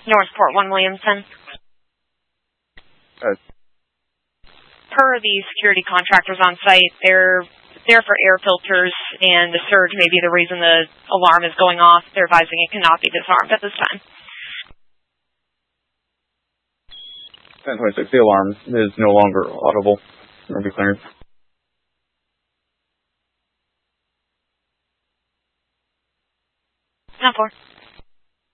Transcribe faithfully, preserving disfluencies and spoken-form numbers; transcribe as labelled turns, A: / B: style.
A: Northport one Williamson.
B: Uh,
A: Per the security contractors on site, they're there for air filters, and the surge may be the reason the alarm is going off. They're advising it cannot be disarmed at this time.
B: ten twenty-six, the alarm is no longer audible. It'll be cleared.
A: ten four.